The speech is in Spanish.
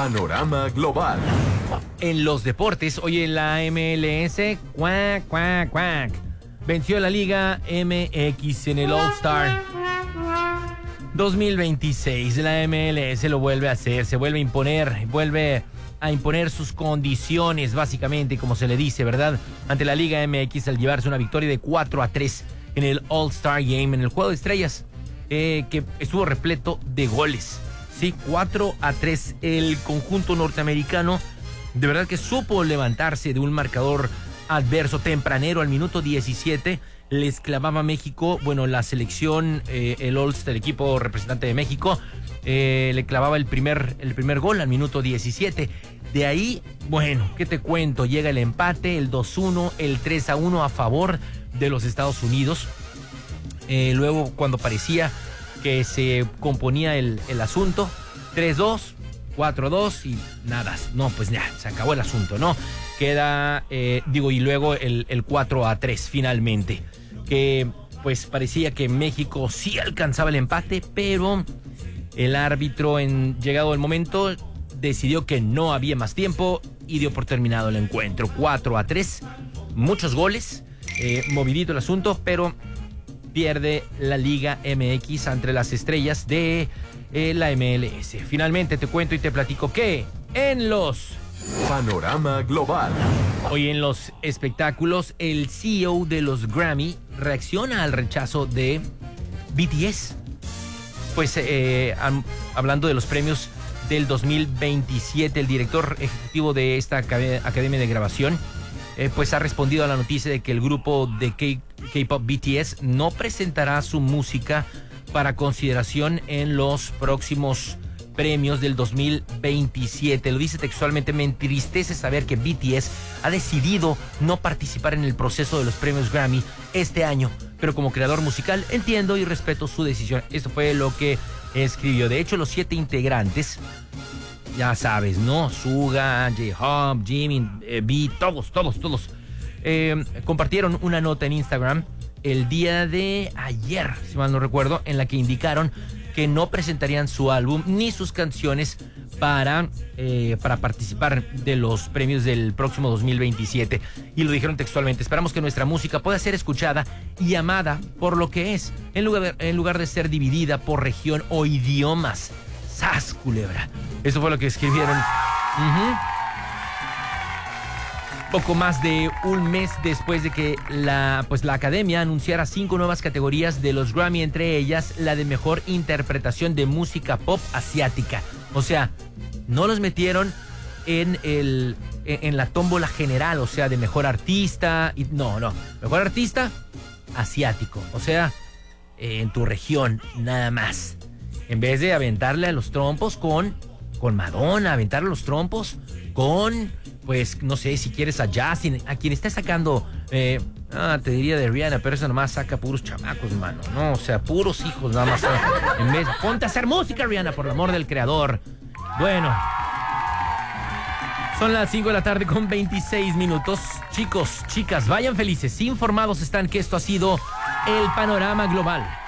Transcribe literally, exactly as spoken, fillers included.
Panorama Global. En los deportes, hoy en la M L S, cuac, cuac, cuac. Venció la Liga M X en el All-Star dos mil veintiséis. La M L S lo vuelve a hacer, se vuelve a imponer, vuelve a imponer sus condiciones, básicamente, como se le dice, ¿verdad? Ante la Liga M X al llevarse una victoria de cuatro a tres en el All-Star Game, en el Juego de Estrellas, eh, que estuvo repleto de goles. Sí, cuatro a tres. El conjunto norteamericano de verdad que supo levantarse de un marcador adverso tempranero. Al minuto diecisiete les clavaba a México, bueno, la selección, eh, el All-Star, el equipo representante de México, eh, le clavaba el primer, el primer gol al minuto diecisiete. De ahí, bueno, ¿qué te cuento? Llega el empate, el dos uno, el tres a uno a favor de los Estados Unidos. Eh, luego, cuando parecía que se componía el, el asunto, tres dos, cuatro dos y nada, no, pues ya, se acabó el asunto, ¿no? Queda, eh, digo, y luego el, el cuatro a tres finalmente, que pues parecía que México sí alcanzaba el empate, pero el árbitro, en llegado el momento, decidió que no había más tiempo y dio por terminado el encuentro. cuatro a tres, muchos goles, eh, movidito el asunto, pero pierde la Liga M X entre las estrellas de eh, la M L S. Finalmente te cuento y te platico que en los Panorama Global. Hoy en los espectáculos, el C E O de los Grammy reacciona al rechazo de B T S. Pues eh, hablando de los premios del dos mil veintisiete, el director ejecutivo de esta academia de grabación eh, pues ha respondido a la noticia de que el grupo de K-pop B T S no presentará su música para consideración en los próximos premios del dos mil veintisiete. Lo dice textualmente: me entristece saber que B T S ha decidido no participar en el proceso de los premios Grammy este año, pero como creador musical entiendo y respeto su decisión. Esto fue lo que escribió. De hecho, los siete integrantes, ya sabes, ¿no? Suga, J-Hope, Jimin, eh, B, todos, todos, todos, eh, compartieron una nota en Instagram el día de ayer, si mal no recuerdo, en la que indicaron que no presentarían su álbum ni sus canciones para, eh, para participar de los premios del próximo dos mil veintisiete. Y lo dijeron textualmente: esperamos que nuestra música pueda ser escuchada y amada por lo que es, en lugar de, en lugar de ser dividida por región o idiomas. ¡Sas, culebra! Eso fue lo que escribieron. Uh-huh. Poco más de un mes después de que la, pues la academia anunciara cinco nuevas categorías de los Grammy, entre ellas la de mejor interpretación de música pop asiática. O sea, no los metieron en el en la tómbola general, o sea, de mejor artista. Y, no, no. Mejor artista asiático. O sea, en tu región, nada más. En vez de aventarle a los trompos con, con Madonna, aventarle a los trompos con, pues, no sé, si quieres a Justin, a quien está sacando, eh, ah, te diría de Rihanna, pero eso nomás saca puros chamacos, mano, ¿no? O sea, puros hijos nada más. En vez, ponte a hacer música, Rihanna, por el amor del creador. Bueno, son las cinco de la tarde con veintiséis minutos. Chicos, chicas, vayan felices, informados están que esto ha sido el Panorama Global.